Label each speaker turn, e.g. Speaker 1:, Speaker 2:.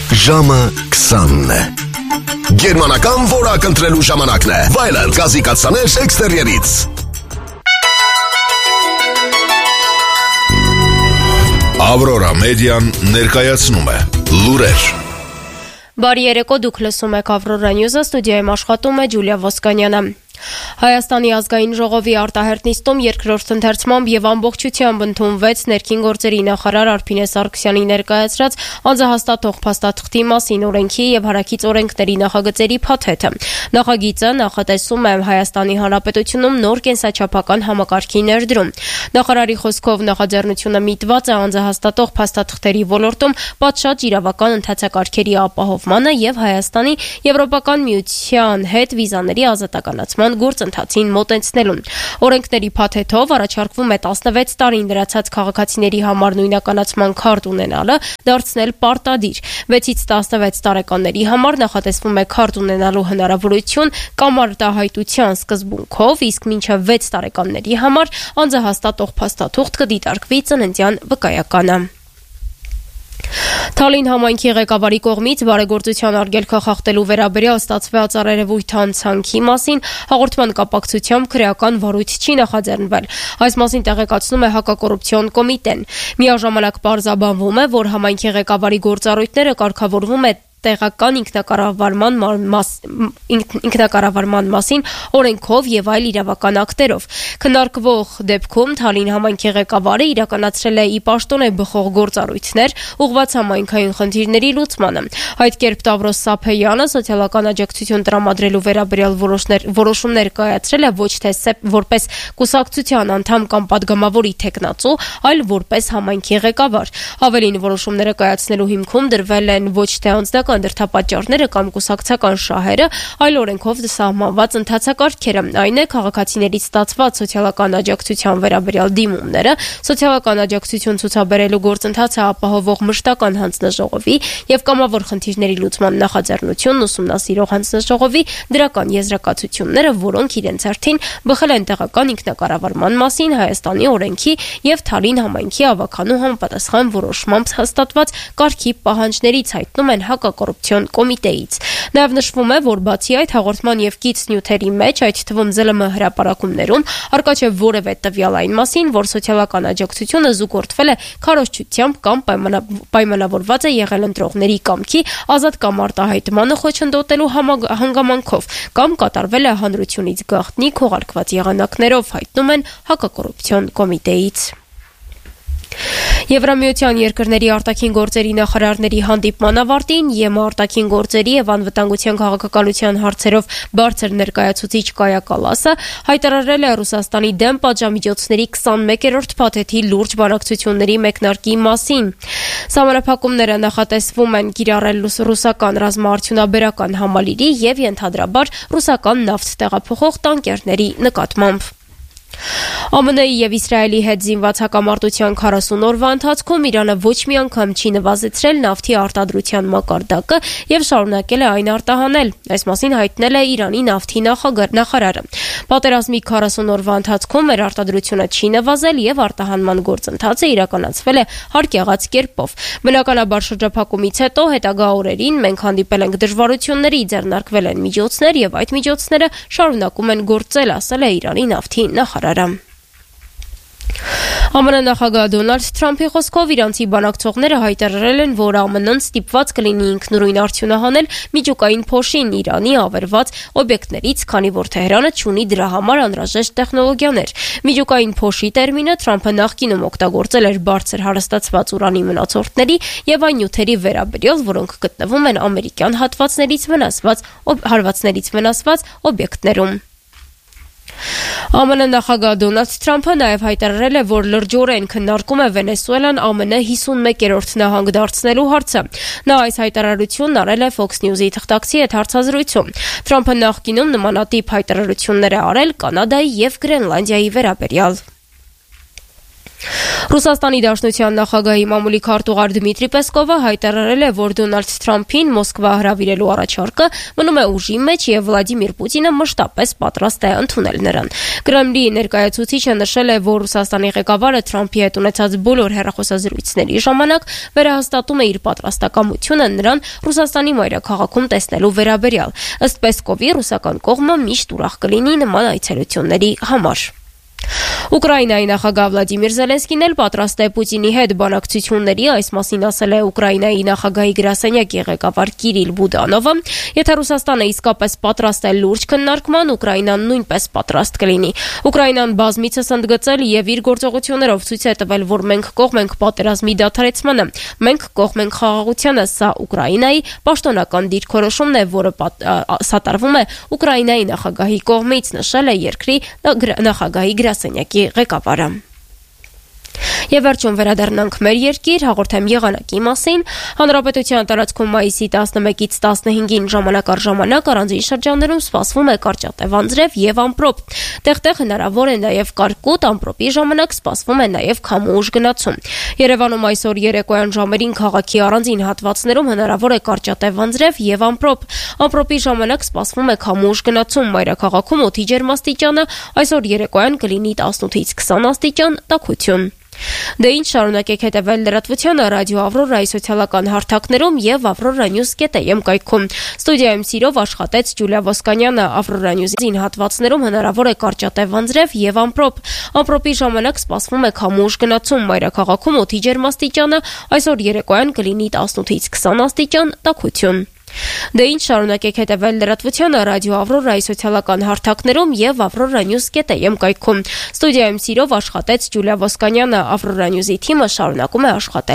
Speaker 1: Ժամը 20-ն է։ Գերմանական որակ ընտրելու ժամանակն է։ Վայելանդ գազի կաթսաներ էքստերիերից։ Ավրորա մեդիան ներկայացնում է լուրեր։
Speaker 2: Բարի երեկո, դուք լսում եք Ավրորա Նյուզը, ստուդիայում աշխատում է Ջուլիա Ոսկանյանը։ Հայաստանի ազգային ժողովի արտահերտ նիստում երկրորդ ընթերցմամբ եւ ամբողջությամբ ընդունվեց ներքին գործերի նախարար Արփինե Սարգսյանի ներկայացրած անձահաստատող փաստաթղթի մասին օրենքի եւ հարակից օրենքների նախագծերի փաթեթը։ Նախագիծը նախատեսում է Հայաստանի Հանրապետությունում նոր կենսաչափական համակարգի ներդրում։ Նախարարի խոսքով նախաձեռնությունը միտված է անձահաստատող փաստաթղթերի ոլորտում պատշաճ իրավական ընթացակարգերի ապահովմանը եւ Հայաստանի Եվրոպական միության հետ վիզաների ազատականացման գործընթացին մոտեցնելուն։ Օրենքների փաթեթով առաջարկվում է 16 տարին լրացած քաղաքացիների համար նույնականացման քարտ ունենալը դարձնել պարտադիր։ 6-ից 16 տարեկանների համար նախատեսվում է քարտ ունենալու հնարավորություն կամ արտահայտության սկզբունքով, իսկ մինչև 6 տարեկանների համար անձահաստատող փաստաթուղթ կդիտարկվի ծննդյան վկայականը։ Թալին համայնքի ղեկավարի կողմից բարեգործության արգելքը խախտելու վերաբերյալ ստացված արարևույթ հանցանքի մասին հաղորդման կապակցությամբ քրեական վարույթ չի նախաձեռնվել։ Այս մասին տեղեկացնում է հակակոռուպցիոն կոմիտեն։ Միաժամանակ պարզաբանվում է, որ համայնքի ղեկավարի գործառույթները կարգավորվում է տեղական ինքնակառավարման մասին օրենքով եւ այլ իրավական ակտերով։ Քննարկվող դեպքում Թալին համայնքի ղեկավարը իրականացրել է ի պաշտոնե բխող գործառույթներ ուղղված համայնքային խնդիրների լուծմանը։ Այդ կերպ Տավրոս Սափեյանը սոցիալական աջակցություն տրամադրելու վերաբերյալ որոշումներ կայացրել է ոչ թե որպես կուսակցության անդամ կամ падգամավորի թեկնածու, այլ որպես համայնքի ղեկավար։ Ավելին, որոշումները կայացնելու հիմքում դրվել են ոչ թե անձնական դրդապատճառները կամ կուսակցական շահերը, այլ օրենքով սահմանված ընթացակարգերը։ Այն է քաղաքացիներից ստացված սոցիալական աջակցության վերաբերյալ դիմումները, սոցիալական աջակցություն ցուցաբերելու գործընթացը ապահովող մշտական հանձնաժողովի եւ կամավոր խնդիրների լուծման նախաձեռնությունն ուսումնասիրող հանձնաժողովի դրական եզրակացությունները, որոնք իրենց հերթին բխել են տեղական ինքնակառավարման մասին Հայաստանի օրենքի եւ Թալին համայնքի ավականու համապատասխան որոշմամբ հաստատված կարգի պահանջներից, հայտնում են հակակոռուպցիոն կոմիտեից։ Նաև նշվում է, որ բացի այդ հաղորդման եւ կից նյութերի մեջ, այդ թվում ԶԼՄ հրապարակումներում, արկա չէ որևէ տվյալ այն մասին, որ սոցիալական աջակցությունը զուգորդվել է քարոզչությամբ կամ պայմանավորված է եղել ընտրողների կամքի ազատ կամ արտահայտմանը խոչընդոտելու հանգամանքով կամ կատարվել է հանրությունից գաղտնիք ուղարկված եղանակներով, հայտնում են հակակոռուպցիոն կոմիտեից։ Եվրամիության երկրների արտաքին գործերի նախարարների հանդիպման ավարտին ԵՄ արտաքին գործերի եւ անվտանգության քաղաքականության հարցերով բարձր ներկայացուցիչ Կայա Կալասը հայտարարել է Ռուսաստանի դեմ պատժամիջոցների 21-րդ փաթեթի լուրջ բանակցությունների մեկնարկի մասին։ Սահմանափակումները նախատեսվում են կիրառել ռուսական ռազմաարդյունաբերական համալիրի եւ ենթադրաբար ռուսական նավթ տեղափոխող տանկերների նկատմամբ։ ԱՄՆ-ի եւ Իսրայելի հետ զինված հակամարտության 40 օրվա ընթացքում Իրանը ոչ մի անգամ չի նվազեցրել նավթի արտադրության մակարդակը եւ շարունակել է այն արտահանել։ Այս մասին հայտնել է Իրանի նավթի նախարարը։ Պատերազմի 40 օրվա ընթացքում մեր արտադրությունը չի նվազել եւ արտահանման գործընթացը իրականացվել է հարկեղած կերպով։ Բնականաբար շրջափակումից հետո հետագա օրերին մենք հանդիպել ենք դժվարությունների, ձեռնարկվել են միջոցներ եւ այդ միջոցները շարունակում են գործել, ասել է Իրանի նավթի նախարարը։ ԱՄՆ նախագահ Դոնալդ Թրամփի խոսքով իրանցի բանակցողները հայտարարել են, որ ԱՄՆ-ն ստիպված կլինի ինքնուրույն արդյունահանել միջուկային փոշին Իրանի ավերված օբյեկտներից, քանի որ Թեհրանը չունի դրա համար անհրաժեշտ տեխնոլոգիաներ։ Միջուկային փոշի տերմինը Թրամփը նախկինում օգտագործել էր բարձր հարստացված ուրանի մնացորդների եւ այն նյութերի վերաբերյալ, որոնք գտնվում են ամերիկյան հարվածներից վնասված օբյեկտներում։ ԱՄՆ նախագահ Դոնալդ Թրամփը նաև հայտարարել է, որ լրջորեն քննարկում է Վենեսուելան ԱՄՆ 51-րդ նահանգ դարձնելու հարցը։ Նա այս հայտարարությունն արել է Fox News-ի թղթակցի հետ հարցազրույցում։ Թրամփը նախկինում նմանատիպ հայտարարություններ է արել Կանադայի եւ Գրենլանդիայի վերաբերյալ։ Ռուսաստանի Դաշնության նախագահի մամուլի քարտուղար Դմիտրի Պեսկովը հայտարարել է, որ Դոնալդ Թրամփին Մոսկվա հրավիրելու առաջարկը մնում է ուժի մեջ եւ Վլադիմիր Պուտինը մշտապես պատրաստ է ընդունել նրան։ Կրեմլի ներկայացուցիչը նշել է, որ Ռուսաստանի ղեկավարը Թրամփի հետ ունեցած բոլոր հեռախոսազրույցների ժամանակ վերահաստատում է իր պատրաստակամությունը նրան Ռուսաստանի մայրաքաղաքում տեսնելու վերաբերյալ։ Ըստ Պեսկովի, ռուսական կողմը միշտ ուրախ կլինի նման այցելությունների համար։ Ուկրաինայի նախագահ Վլադիմիր Զելենսկին էլ պատրաստ է Պուտինի հետ բանակցությունների, այս մասին ասել է Ուկրաինայի նախագահի գրասենյակի ղեկավար Կիրիլ Բուդանովը։ Եթե Ռուսաստանը իսկապես պատրաստ է լուրջ քննարկման, Ուկրաինան նույնպես պատրաստ կլինի։ Ուկրաինան բազմիցս ընդգծել եւ իր գործողություններով ցույց է տվել, որ մենք կողմ ենք պատերազմի դադարեցմանը, մենք կողմ ենք խաղաղությանը, սա Ուկրաինայի պաշտոնական դիրքորոշումն է, որը սատարվում է Ուկրաինայի նախագահի կողմից, նշել է երկրի նախագահի գրասենյակի ղեկավարը։ Եվ վերջում վերադառնանք մեր երկիր, հաղորդեմ եղանակի մասին։ Հանրապետության տարածքում մայիսի 11-ից 15-ին ժամանակ առ ժամանակ առանձին շրջաններում սպասվում է կարճատև անձրև եւ ամպրոպ։ Տեղ-տեղ հնարավոր է նաեւ կարկուտ, ամպրոպի ժամանակ սպասվում է նաեւ քամու ուժ գնացում։ Երևանում այսօր երեկոյան ժամերին քաղաքի առանձին հատվածներում հնարավոր է կարճատև անձրև եւ ամպրոպ։ Ամպրոպի ժամանակ սպասվում է քամու ուժ գնացում։ Մայրաքաղաքում օդի ջերմաստիճանը այսօր երեկոյան կլինի 18-ից 20 աստիճան, տաքություն։ Դե ինչ, շարունակեք հետևել լրատվությանը ռադիո Ավրորայի սոցիալական հարթակներում եւ avroranews.am կայքում։ Ստուդիայում սիրով աշխատեց Ջուլիա Ոսկանյանը։ Ավրորա Նյուզին հատվածներում հնարավոր է կարճատև անձրև եւ ամպրոպ։ Ամպրոպի ժամանակ սպասվում է քամու ուժ գնացում։ Մայրաքաղաքում օդի ջերմաստիճանը այսօր երեկոյան կլինի 18-ից 20 աստիճան, տաքություն։ Դե ինչ, շարունակեք հետևել լրատվությանը ռադիո Ավրորայի սոցիալական հարթակներում եւ avroranews.am կայքում։ Ստուդիայում սիրով աշխատեց Ջուլիա Ոսկանյանը։ Ավրորա Նյուզի թիմը շարունակում է աշխատել